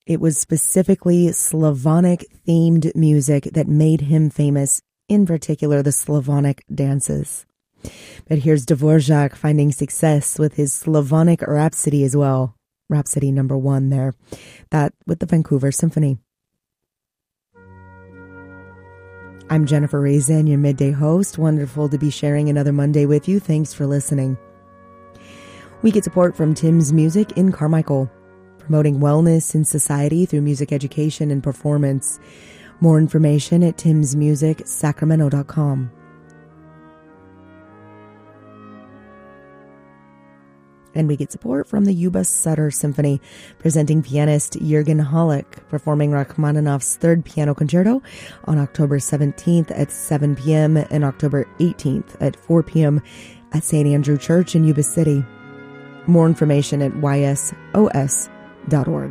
It was specifically Slavonic-themed music that made him famous, in particular the Slavonic dances. But here's Dvorak finding success with his Slavonic Rhapsody as well. Rhapsody number 1 there. That with the Vancouver Symphony. I'm Jennifer Raisin, your midday host. Wonderful to be sharing another Monday with you. Thanks for listening. We get support from Tim's Music in Carmichael, promoting wellness in society through music education and performance. More information at timsmusicsacramento.com. And we get support from the Yuba Sutter Symphony, presenting pianist Jürgen Hollick, performing Rachmaninoff's Third Piano Concerto on October 17th at 7 p.m. and October 18th at 4 p.m. at St. Andrew Church in Yuba City. More information at ysos.org.